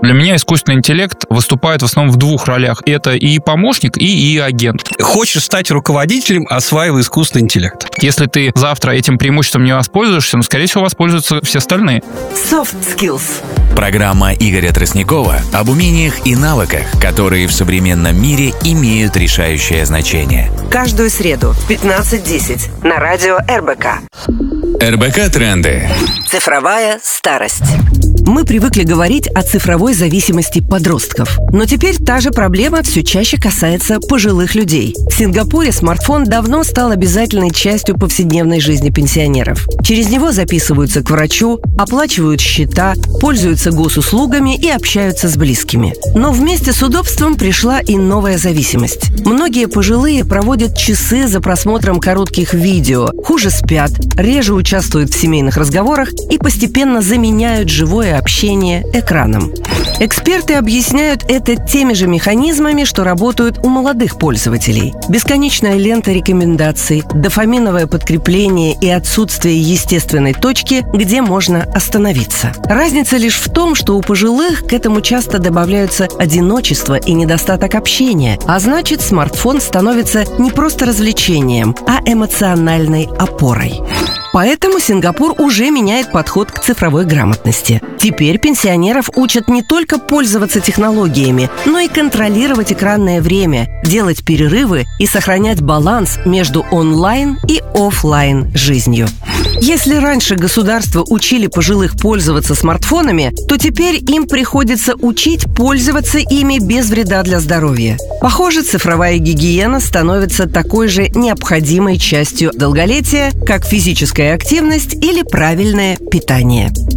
Для меня искусственный интеллект выступает в основном в двух ролях. Это и помощник, и агент. Хочешь стать руководителем, осваивай искусственный интеллект. Если ты завтра этим преимуществом не воспользуешься, скорее всего, воспользуются все остальные. Soft Skills. Программа Игоря Тростникова об умениях и навыках, которые в современном мире имеют решающее значение. Каждую среду в 15:10 на радио РБК. РБК Тренды. Цифровая старость. Мы привыкли говорить о цифровой зависимости подростков. Но теперь та же проблема все чаще касается пожилых людей. В Сингапуре смартфон давно стал обязательной частью повседневной жизни пенсионеров. Через него записываются к врачу, оплачивают счета, пользуются госуслугами и общаются с близкими. Но вместе с удобством пришла и новая зависимость. Многие пожилые проводят часы за просмотром коротких видео, хуже спят, реже участвуют в семейных разговорах и постепенно заменяют живое общение экраном. Эксперты объясняют это теми же механизмами, что работают у молодых пользователей. Бесконечная лента рекомендаций, дофаминовое подкрепление и отсутствие естественной точки, где можно остановиться. Разница лишь в том, что у пожилых к этому часто добавляются одиночество и недостаток общения, а значит, смартфон становится не просто развлечением, а эмоциональной опорой. Поэтому Сингапур уже меняет подход к цифровой грамотности. Теперь пенсионеров учат не только пользоваться технологиями, но и контролировать экранное время, делать перерывы и сохранять баланс между онлайн и офлайн жизнью. Если раньше государство учили пожилых пользоваться смартфонами, то теперь им приходится учить пользоваться ими без вреда для здоровья. Похоже, цифровая гигиена становится такой же необходимой частью долголетия, как физическая активность или правильное питание.